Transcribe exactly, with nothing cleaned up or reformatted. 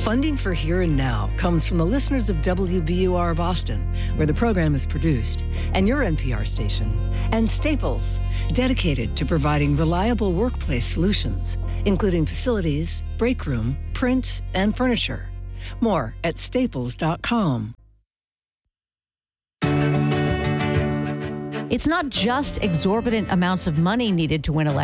Funding for Here and Now comes from the listeners of W B U R Boston, where the program is produced, and your N P R station, and Staples, dedicated to providing reliable workplace solutions, including facilities, break room, print, and furniture. More at staples dot com. It's not just exorbitant amounts of money needed to win elections.